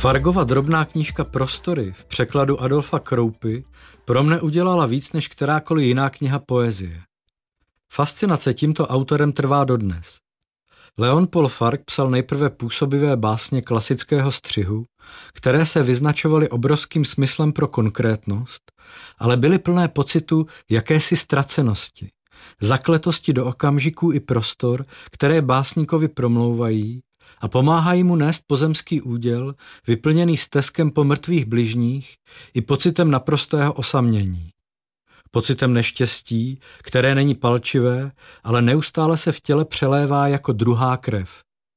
Fargova drobná knížka Prostory v překladu Adolfa Kroupy pro mne udělala víc než kterákoliv jiná kniha poezie. Fascinace tímto autorem trvá dodnes. Leon Paul Farg psal nejprve působivé básně klasického střihu, které se vyznačovaly obrovským smyslem pro konkrétnost, ale byly plné pocitu jakési ztracenosti, zakletosti do okamžiků i prostor, které básníkovi promlouvají a pomáhají mu nést pozemský úděl, vyplněný steskem po mrtvých bližních i pocitem naprostého osamění. Pocitem neštěstí, které není palčivé, ale neustále se v těle přelévá jako druhá krev.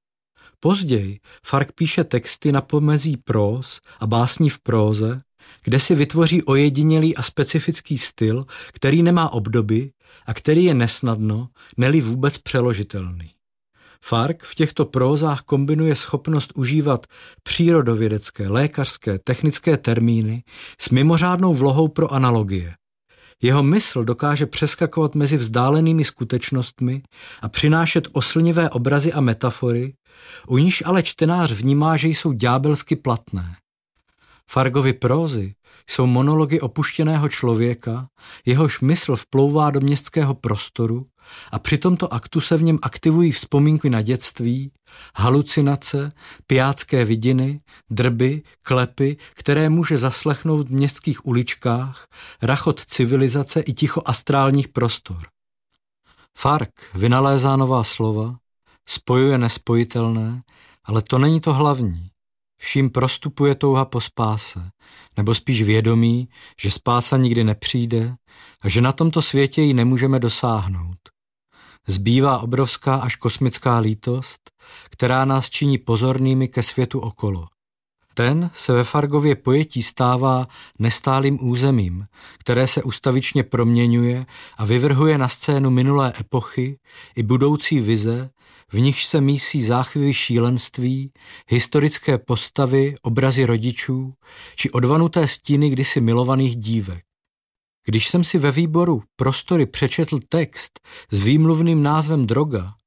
Později Farg píše texty na pomezí próz a básní v próze, kde si vytvoří ojedinělý a specifický styl, který nemá obdoby a který je nesnadno, ne-li vůbec přeložitelný. Farg v těchto prózách kombinuje schopnost užívat přírodovědecké, lékařské, technické termíny s mimořádnou vlohou pro analogie. Jeho mysl dokáže přeskakovat mezi vzdálenými skutečnostmi a přinášet oslnivé obrazy a metafory, u níž ale čtenář vnímá, že jsou ďábelsky platné. Fargovy prózy jsou monology opuštěného člověka, jehož mysl vplouvá do městského prostoru a při tomto aktu se v něm aktivují vzpomínky na dětství, halucinace, pijácké vidiny, drby, klepy, které může zaslechnout v městských uličkách, rachot civilizace i ticho astrálních prostor. Farg vynalézá nová slova, spojuje nespojitelné, ale to není to hlavní. Vším prostupuje touha po spáse, nebo spíš vědomí, že spása nikdy nepřijde a že na tomto světě ji nemůžeme dosáhnout. Zbývá obrovská až kosmická lítost, která nás činí pozornými ke světu okolo. Ten se ve Fargově pojetí stává nestálým územím, které se ustavičně proměňuje a vyvrhuje na scénu minulé epochy i budoucí vize, v nichž se mísí záchvěvy šílenství, historické postavy, obrazy rodičů či odvanuté stíny kdysi milovaných dívek. Když jsem si ve výboru Prostory přečetl text s výmluvným názvem Droga,